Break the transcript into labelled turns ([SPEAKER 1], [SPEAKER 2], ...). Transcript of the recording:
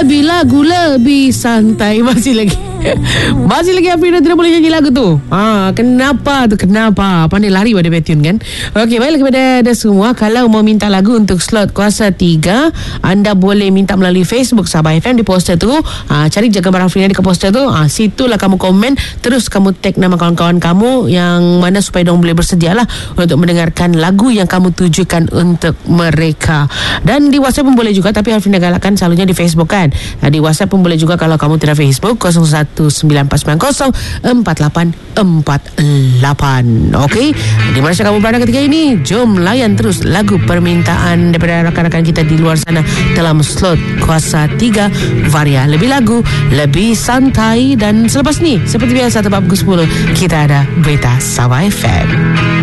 [SPEAKER 1] Lebih lagu, lebih santai. Masih lagi Afrina tidak boleh nyanyi lagu tu. Kenapa tu? Kenapa? Pandai lari pada Betune kan. Okey, baiklah kepada anda semua, kalau mau minta lagu untuk slot Kuasa 3, anda boleh minta melalui Facebook Sabah FM di poster tu. Cari gambar Afrina di poster tu. Situlah kamu komen, terus kamu tag nama kawan-kawan kamu yang mana supaya diorang boleh bersedialah untuk mendengarkan lagu yang kamu tujukan untuk mereka. Dan di WhatsApp pun boleh juga, tapi Afrina galakkan selalunya di Facebook kan. Di WhatsApp pun boleh juga kalau kamu tidak Facebook, 0194904848. Okey, di mana kamu berada ketika ini, jom layan terus lagu permintaan daripada rakan-rakan kita di luar sana dalam slot Kuasa 3 Varia. Lebih lagu, lebih santai. Dan selepas ni, seperti biasa, tepat pukul 10 kita ada Berita Sabah FM.